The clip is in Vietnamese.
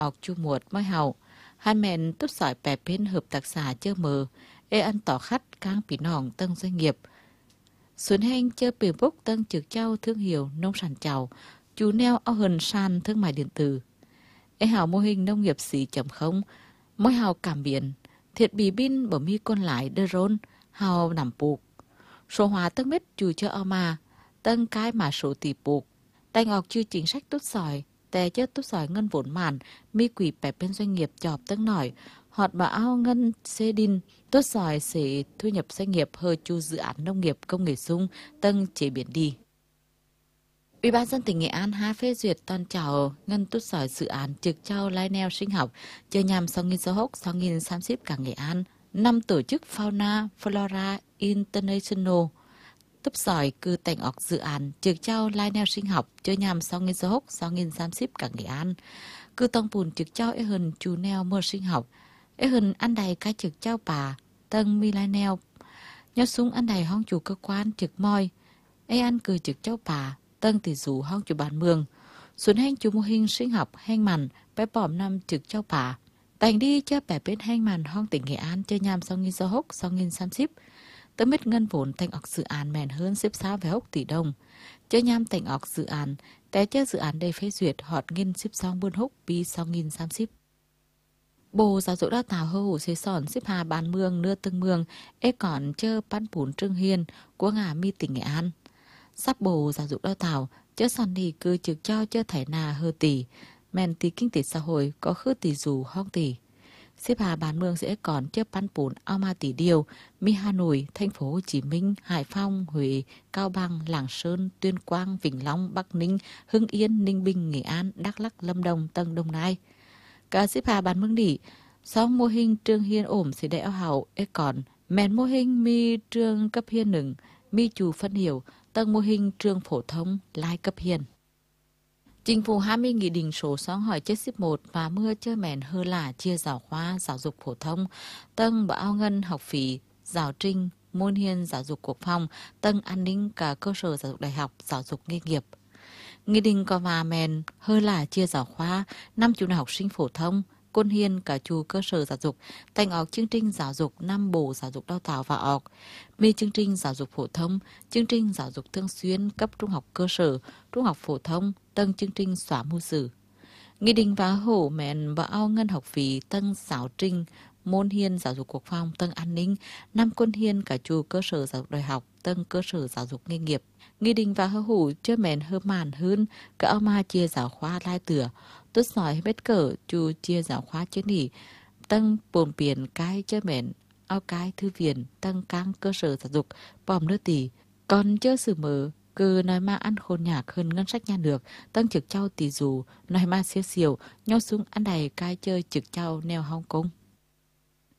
học chu muột mới hậu hai mẹn tốt sỏi bè bên hợp tác xã chơi mờ ê ăn tỏ khách cang bị nòng tân doanh nghiệp xuân hành chơi bể bốc tân trực trao thương hiệu nông sản chào chú neo ao hần sàn thương mại điện tử ê hào mô hình nông nghiệp xỉ chấm không mỗi hào cảm biển thiệt bì bin bở mi con lại đơ rôn hào nằm buộc số hóa tân mết chú cho ao mà tân cái mà số tỷ buộc tay ngọc chưa chính sách tốt sỏi tè chất tốt sỏi ngân vốn màn mi quỷ bè bên doanh nghiệp chọp tân nổi họt bà ao ngân xê đinh tốt sỏi sẽ thu nhập doanh nghiệp hơi chu dự án nông nghiệp công nghệ sung tân chế biến đi. Ủy ban dân tỉnh Nghệ An ha phê duyệt toàn chào ngân tốt sỏi dự án trực trao lai neo sinh học chơi nhằm 6.060 cả Nghệ An năm tổ chức Fauna Flora International tấp sỏi cư tành ọc dự án trực trao lai neo sinh học chơi nhằm 6.060 cả Nghệ An cư tông bùn trực trao ế hần chú neo mơ sinh học ế hần ăn đầy cái trực trao bà tân mi lai neo nhớ súng ăn đầy hong chủ cơ quan trực môi ế ăn cư trực trao bà tân tỷ dụ hong chủ bản mường xuống hành chủ mô hình sinh học hành mặn bé bỏm năm trực trao bà tành đi cho bẻ bên hành mặn hong tỉnh Nghệ An chơi nhằm 6.060 tớ mít ngân vốn thành ọc dự án mèn hơn xếp sao về hốc tỷ đồng chơi nhằm thành ọc dự án té chơi dự án đầy phê duyệt họt nghiên xếp xong buôn hốc bi 6.030 Bộ giáo dục đào tạo hơ hủ xế sòn xếp hà bán mương nưa từng mương ê còn chơ bán bún trương hiên của ngà mi tỉnh Nghệ An sắp bộ giáo dục đào tạo chơ sòn đi cứ trực cho chơ thải nà hơ tỷ mèn tỷ kinh tế xã hội có khứ tỷ dù hong tỷ xếp hà bán mương sẽ còn chơ bán bún ao ma tỷ điều mi Hà Nội, thành phố Hồ Chí Minh, Hải Phòng, Huế, Cao Bằng, Lạng Sơn, Tuyên Quang, Vĩnh Long, Bắc Ninh, Hưng Yên, Ninh Bình, Nghệ An, Đắk Lắk, Lâm Đồng, Tân Đồng Nai cả xếp hà bán mương đỉ song mô hình trường hiên ổm sẽ đeo hậu ế còn mẹn mô hình mi trường cấp hiên nừng mi chủ phân hiểu tầng mô hình trường phổ thông lai cấp hiên Chính phủ 20 nghị định số song hỏi chết xếp 1 và mưa chơi mẹn hơ là chia giáo khoa giáo dục phổ thông tầng và ao ngân học phí giáo trình môn hiên giáo dục quốc phòng tầng an ninh cả cơ sở giáo dục đại học giáo dục nghề nghiệp nghị định có và mẹn hơ là chia giáo khoa năm chủ học sinh phổ thông côn hiên cả chủ cơ sở giáo dục thành ọc chương trình giáo dục năm bộ giáo dục đào tạo và ọc mi chương trình giáo dục phổ thông chương trình giáo dục thường xuyên cấp trung học cơ sở trung học phổ thông tân chương trình xóa mù sử nghị định và hổ mẹn và ao ngân học phí tân giáo trình môn hiên giáo dục quốc phòng tân an ninh năm quân hiên cả chủ cơ sở giáo dục đại học tân cơ sở giáo dục nghề nghiệp nghị định và hơ hủ chưa mẹn hơ màn hơn cả ao ma chia giáo khoa lai tửa tốt sỏi bết cỡ chu chia giáo khoa chứ nỉ tăng bồn biển cái chơi mẹn ao cái thư viện tăng căng cơ sở giáo dục bòm nước tỷ còn chơi sự mở cứ nói mà ăn khôn nhạc hơn ngân sách nhà nước tăng trực trao tỷ dù nói mà siêu siêu nhau súng ăn đầy cái chơi trực trao neo Hong Kong